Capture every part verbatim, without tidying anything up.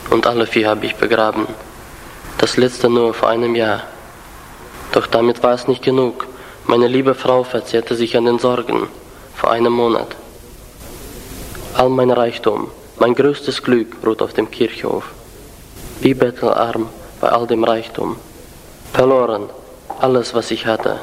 und alle vier habe ich begraben. Das letzte nur vor einem Jahr. Doch damit war es nicht genug. Meine liebe Frau verzehrte sich an den Sorgen vor einem Monat. All mein Reichtum, mein größtes Glück ruht auf dem Kirchhof. Wie bettelarm bei all dem Reichtum. Verloren, alles, was ich hatte.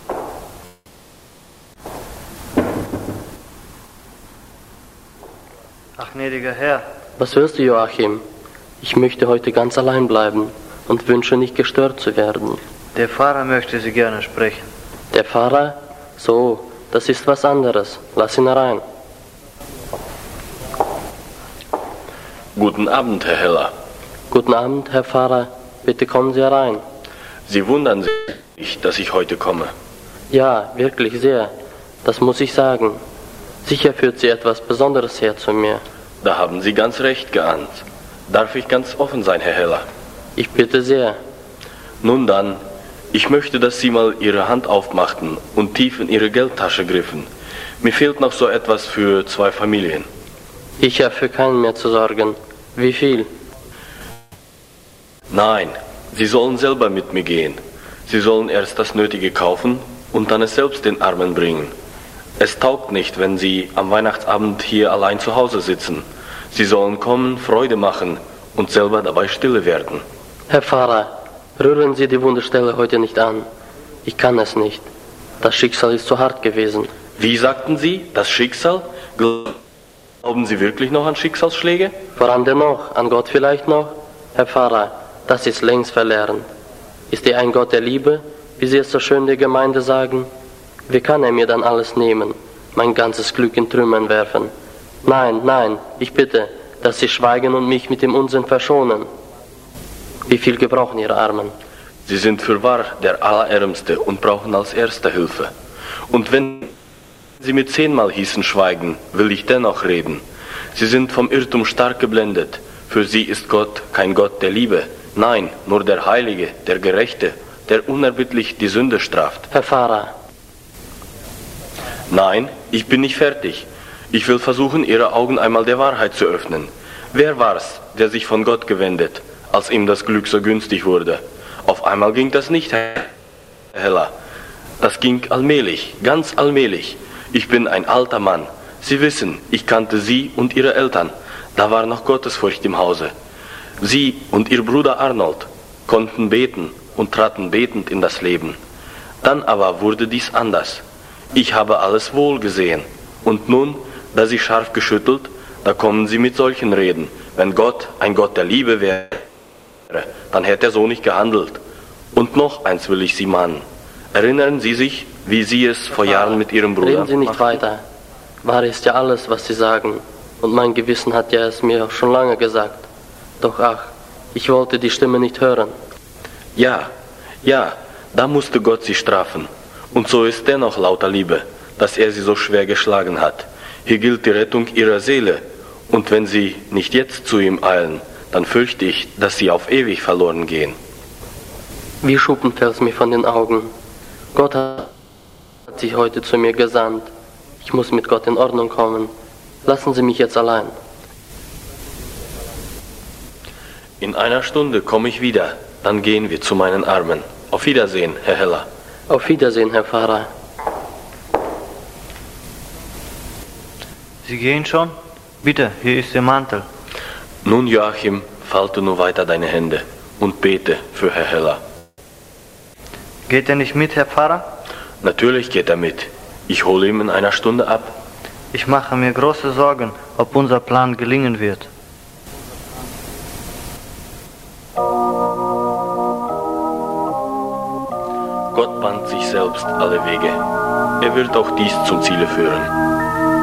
Ach, gnädiger Herr. Was hörst du, Joachim? Ich möchte heute ganz allein bleiben und wünsche nicht gestört zu werden. Der Pfarrer möchte Sie gerne sprechen. Der Pfarrer? So, das ist was anderes. Lass ihn herein. Guten Abend, Herr Heller. Guten Abend, Herr Pfarrer. Bitte kommen Sie herein. Sie wundern sich nicht, dass ich heute komme. Ja, wirklich sehr. Das muss ich sagen. Sicher führt Sie etwas Besonderes her zu mir. Da haben Sie ganz recht geahnt. Darf ich ganz offen sein, Herr Heller? Ich bitte sehr. Nun dann, ich möchte, dass Sie mal Ihre Hand aufmachten und tief in Ihre Geldtasche griffen. Mir fehlt noch so etwas für zwei Familien. Ich habe für keinen mehr zu sorgen. Wie viel? Nein, Sie sollen selber mit mir gehen. Sie sollen erst das Nötige kaufen und dann es selbst den Armen bringen. Es taugt nicht, wenn Sie am Weihnachtsabend hier allein zu Hause sitzen. Sie sollen kommen, Freude machen und selber dabei stille werden. Herr Pfarrer, rühren Sie die Wundestelle heute nicht an. Ich kann es nicht. Das Schicksal ist zu hart gewesen. Wie sagten Sie, das Schicksal? Glauben Sie wirklich noch an Schicksalsschläge? Woran denn noch? An Gott vielleicht noch? Herr Pfarrer, das ist längst verlernt. Ist er ein Gott der Liebe, wie Sie es so schön der Gemeinde sagen? Wie kann er mir dann alles nehmen, mein ganzes Glück in Trümmern werfen? Nein, nein, ich bitte, dass Sie schweigen und mich mit dem Unsinn verschonen. Wie viel gebrauchen Ihre Armen? Sie sind fürwahr der Allerärmste und brauchen als Erster Hilfe. Und wenn Sie mir zehnmal hießen schweigen, will ich dennoch reden. Sie sind vom Irrtum stark geblendet. Für Sie ist Gott kein Gott der Liebe. Nein, nur der Heilige, der Gerechte, der unerbittlich die Sünde straft. Herr Pfarrer. Nein, ich bin nicht fertig. Ich will versuchen, Ihre Augen einmal der Wahrheit zu öffnen. Wer war's, der sich von Gott gewendet, als ihm das Glück so günstig wurde? Auf einmal ging das nicht, Herr Heller. Das ging allmählich, ganz allmählich. Ich bin ein alter Mann. Sie wissen, ich kannte Sie und Ihre Eltern. Da war noch Gottesfurcht im Hause. Sie und Ihr Bruder Arnold konnten beten und traten betend in das Leben. Dann aber wurde dies anders. Ich habe alles wohl gesehen. Und nun, da Sie scharf geschüttelt, da kommen Sie mit solchen Reden. Wenn Gott ein Gott der Liebe wäre, dann hätte er so nicht gehandelt. Und noch eins will ich Sie mahnen. Erinnern Sie sich, wie Sie es vor Jahren mit Ihrem Bruder... Reden Sie nicht weiter. Wahr ist ja alles, was Sie sagen. Und mein Gewissen hat ja es mir schon lange gesagt. Doch ach, ich wollte die Stimme nicht hören. Ja, ja, da musste Gott Sie strafen. Und so ist dennoch lauter Liebe, dass er Sie so schwer geschlagen hat. Hier gilt die Rettung Ihrer Seele. Und wenn Sie nicht jetzt zu ihm eilen, dann fürchte ich, dass Sie auf ewig verloren gehen. Wie Schuppen fällt's mir von den Augen. Gott hat sich heute zu mir gesandt. Ich muss mit Gott in Ordnung kommen. Lassen Sie mich jetzt allein. In einer Stunde komme ich wieder, dann gehen wir zu meinen Armen. Auf Wiedersehen, Herr Heller. Auf Wiedersehen, Herr Pfarrer. Sie gehen schon? Bitte, hier ist Ihr Mantel. Nun, Joachim, falte nur weiter deine Hände und bete für Herr Heller. Geht er nicht mit, Herr Pfarrer? Natürlich geht er mit. Ich hole ihn in einer Stunde ab. Ich mache mir große Sorgen, ob unser Plan gelingen wird. Gott bahnt sich selbst alle Wege. Er wird auch dies zum Ziele führen.